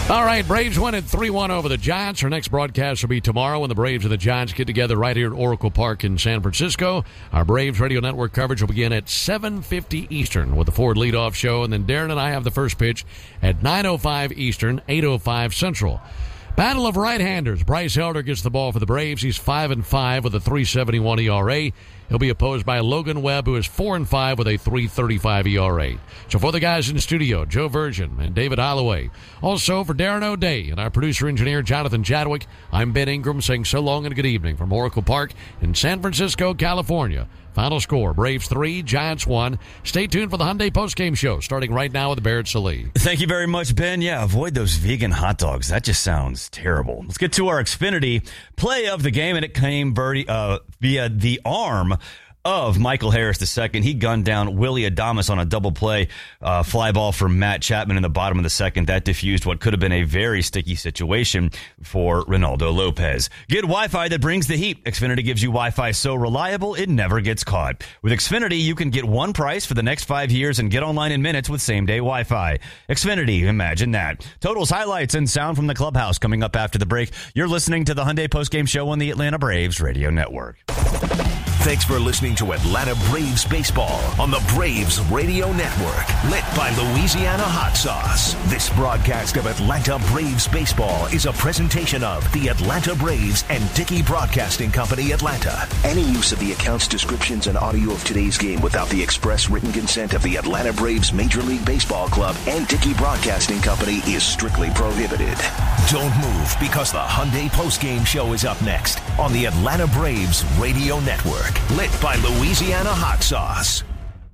All right, Braves win at 3-1 over the Giants. Our next broadcast will be tomorrow when the Braves and the Giants get together right here at Oracle Park in San Francisco. Our Braves Radio Network coverage will begin at 7:50 Eastern with the Ford leadoff show, and then Darren and I have the first pitch at 9:05 Eastern, 8:05 Central. Battle of right-handers. Bryce Elder gets the ball for the Braves. He's 5-5 with a 3.71 ERA. He'll be opposed by Logan Webb, who is 4-5 with a 3.35 ERA. So for the guys in the studio, Joe Virgin and David Holloway. Also for Darren O'Day and our producer-engineer, Jonathan Chadwick, I'm Ben Ingram saying so long and good evening from Oracle Park in San Francisco, California. Final score, Braves 3, Giants 1. Stay tuned for the Hyundai postgame show, starting right now with Barrett Sallee. Thank you very much, Ben. Yeah, avoid those vegan hot dogs. That just sounds terrible. Let's get to our Xfinity play of the game, and it came via the arm of Michael Harris II. He gunned down Willie Adames on a double play fly ball from Matt Chapman in the bottom of the second. That diffused what could have been a very sticky situation for Ronaldo Lopez. Get Wi-Fi that brings the heat. Xfinity gives you Wi-Fi so reliable it never gets caught. With Xfinity, you can get one price for the next 5 years and get online in minutes with same-day Wi-Fi. Xfinity, imagine that. Totals, highlights, and sound from the clubhouse coming up after the break. You're listening to the Hyundai postgame show on the Atlanta Braves Radio Network. Thanks for listening to Atlanta Braves Baseball on the Braves Radio Network, lit by Louisiana Hot Sauce. This broadcast of Atlanta Braves Baseball is a presentation of the Atlanta Braves and Dickey Broadcasting Company, Atlanta. Any use of the accounts, descriptions, and audio of today's game without the express written consent of the Atlanta Braves Major League Baseball Club and Dickey Broadcasting Company is strictly prohibited. Don't move, because the Hyundai postgame show is up next on the Atlanta Braves Radio Network. Lit by Louisiana Hot Sauce.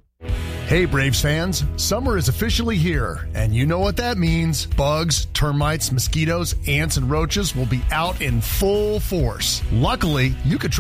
Hey, Braves fans, summer is officially here, and you know what that means. Bugs, termites, mosquitoes, ants, and roaches will be out in full force. Luckily, you could